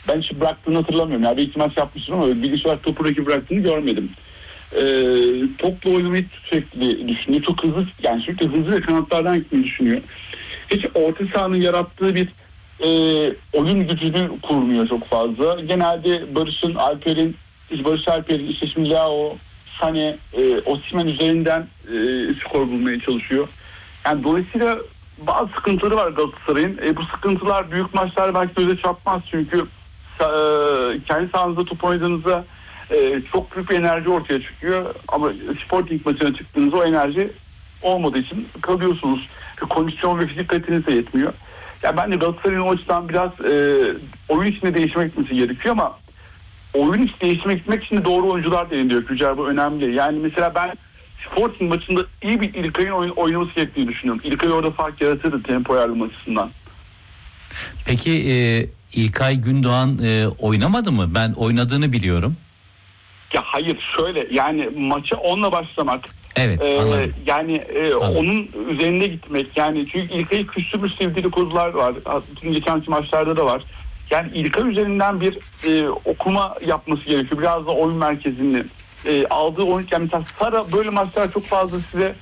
Ben hiç bıraktığını hatırlamıyorum. Yani bir iki maç yapmıştım ama bilinçli olarak topu rakip bıraktığını görmedim. Topla oynamayı sürekli düşünüyor. Çok hızlı, yani sürekli hızlı ve kanatlardan gitmeyi düşünüyor. Hiç orta sahanın yarattığı bir oyun gücünü kurmuyor çok fazla. Genelde Barış Alper'in, işte şimdi Leao, Sané, Osimhen üzerinden skor bulmaya çalışıyor. Yani dolayısıyla bazı sıkıntıları var Galatasaray'ın. Bu sıkıntılar büyük maçlar belki göze çarpmaz çünkü kendi sahanızda top oynadığınızda çok büyük bir enerji ortaya çıkıyor. Ama Sporting maçına çıktığınızda o enerji olmadığı için kalıyorsunuz. Kondisyon ve fizik kaliteniz de yetmiyor. Yani bence Galatasaray'ın o açıdan biraz oyun içinde değişime gitmesi gerekiyor ama oyun içinde değişime gitmek için de doğru oyuncular deniliyor. Güzel, bu önemli. Yani mesela ben Sporting maçında iyi bir İlkay'ın oynaması gerektiğini düşünüyorum. İlkay orada fark yaratırdı tempo ayarlama açısından. Peki İlkay Gündoğan oynamadı mı? Ben oynadığını biliyorum. Ya hayır, şöyle yani maça onunla başlamak. Evet, anladım. Yani onun üzerinde gitmek. Yani çünkü İlkay'ı küstürmüş dedikodular var. Bütün geçenki maçlarda da var. Yani İlkay üzerinden bir okuma yapması gerekiyor. Biraz da oyun merkezini aldığı oyun. Yani mesela Sara böyle maçlar çok fazla size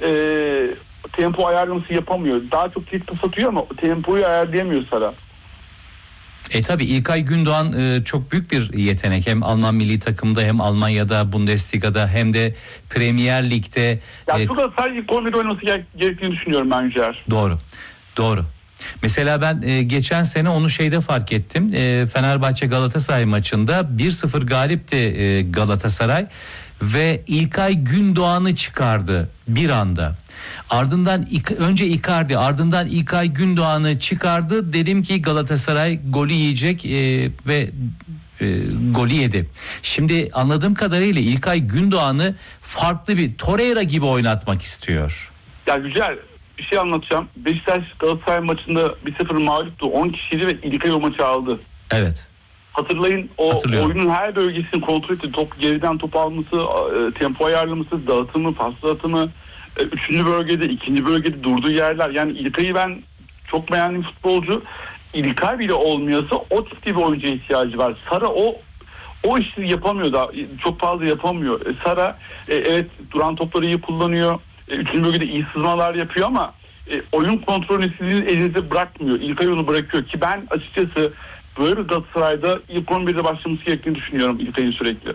tempo ayarlaması yapamıyor. Daha çok kilit pas atıyor ama tempoyu ayarlayamıyor Sara. Tabii İlkay Gündoğan çok büyük bir yetenek. Hem Alman milli takımda hem Almanya'da, Bundesliga'da hem de Premier Lig'de. Ya çok da sadece kombide oynaması gerektiğini düşünüyorum ben Yücer. Doğru. Mesela ben geçen sene onu şeyde fark ettim. Fenerbahçe Galatasaray maçında 1-0 galipti Galatasaray ve İlkay Gündoğan'ı çıkardı bir anda. Ardından önce Icardi, ardından İlkay Gündoğan'ı çıkardı. Dedim ki Galatasaray golü yiyecek ve golü yedi. Şimdi anladığım kadarıyla İlkay Gündoğan'ı farklı bir Torreira gibi oynatmak istiyor. Ya güzel bir şey anlatacağım. Beşiktaş Galatasaray maçında 1-0 mağluptu. 10 kişiydi ve İlkay o maçı aldı. Evet. Hatırlayın, oyunun her bölgesini kontrol etti. Geriden top alması, tempo ayarlaması, dağıtımı, pas dağıtımı. Üçüncü bölgede, ikinci bölgede durduğu yerler. Yani İlkay'ı ben çok beğendiğim futbolcu. İlkay bile olmuyorsa o tip bir oyuncuya ihtiyacı var. Sara o işi yapamıyor da, çok fazla yapamıyor. Sara evet duran topları iyi kullanıyor. Üçüncü bölgede iyi sızmalar yapıyor ama oyun kontrolünü sizin elinize bırakmıyor. İlkay onu bırakıyor ki ben açıkçası böyle bir Galatasaray'da ilk 11'de başlaması gerektiğini düşünüyorum İlkay'ın sürekli.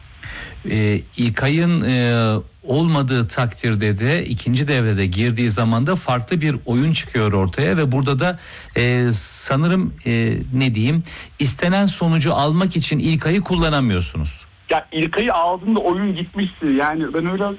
İlkay'ın olmadığı takdirde de ikinci devrede girdiği zaman da farklı bir oyun çıkıyor ortaya ve burada da sanırım istenen sonucu almak için İlkay'ı kullanamıyorsunuz. Ya İlkay'ı aldığında oyun gitmişti. Yani ben öyle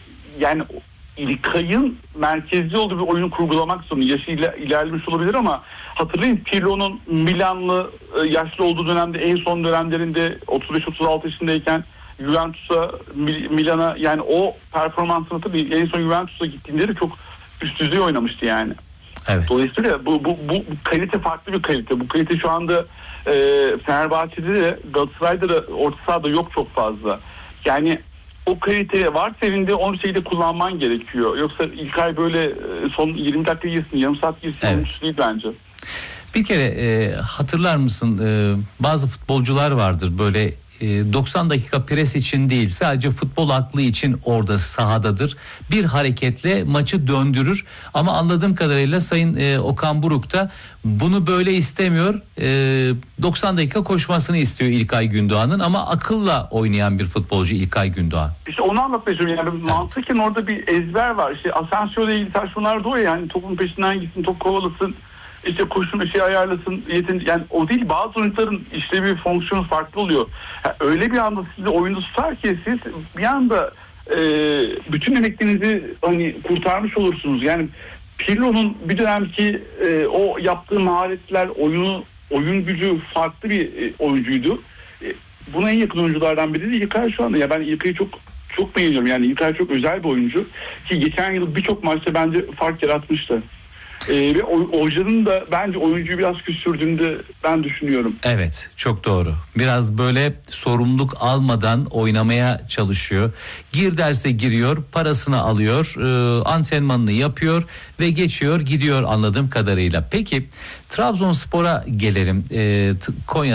İlkay'ın merkezli olduğu bir oyunu kurgulamak zorunda. Yaşı ilerlemiş olabilir ama hatırlayın Pirlo'nun Milanlı yaşlı olduğu dönemde, en son dönemlerinde 35-36 yaşındayken Juventus'a, Milan'a, yani o performansını tabii en son Juventus'a gittiğinde de çok üst düzey oynamıştı yani. Evet. Dolayısıyla bu kalite farklı bir kalite. Bu kalite şu anda Fenerbahçe'de de Galatasaray'da da orta sahada yok çok fazla. Yani o kalite varsa evinde onu şeyde kullanman gerekiyor. Yoksa İlkay böyle son 20 dakika girsin, yarım saat girsin, evet. Değil bence. Bir kere hatırlar mısın bazı futbolcular vardır böyle 90 dakika pres için değil, sadece futbol aklı için orada sahadadır. Bir hareketle maçı döndürür ama anladığım kadarıyla Sayın Okan Buruk da bunu böyle istemiyor. 90 dakika koşmasını istiyor İlkay Gündoğan'ın ama akılla oynayan bir futbolcu İlkay Gündoğan. İşte onu anlatmaya çalışıyorum. Yani mantıken orada bir ezber var. İşte Asensio'yla ilgili tartışmalar da o ya. Yani topun peşinden gitsin, top kovalasın. İşte koşun ayarlasın, yani o değil, bazı oyuncuların işlevi, fonksiyonu farklı oluyor. Yani öyle bir anda sizi oyunu tutar ki siz bir anda bütün emeklerinizi hani kurtarmış olursunuz. Yani Pirlo'nun bir dönemki o yaptığı maharetler, oyun gücü farklı bir oyuncuydu. Buna en yakın oyunculardan biri de İlkay şu anda. Ya ben İlkay'ı çok beğeniyorum. Yani İlkay çok özel bir oyuncu ki geçen yıl birçok maçta bence fark yaratmıştı. Ve hocanın da bence oyuncuyu biraz küstürdüğünü de ben düşünüyorum. Evet, çok doğru. Biraz böyle sorumluluk almadan oynamaya çalışıyor. Gir derse giriyor, parasını alıyor, antrenmanını yapıyor ve geçiyor gidiyor anladığım kadarıyla. Peki Trabzonspor'a gelelim. Konya